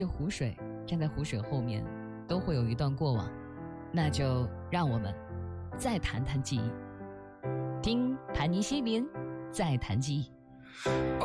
这湖水，站在湖水后面都会有一段过往，那就让我们再谈谈记忆，听盘尼西林再谈记忆。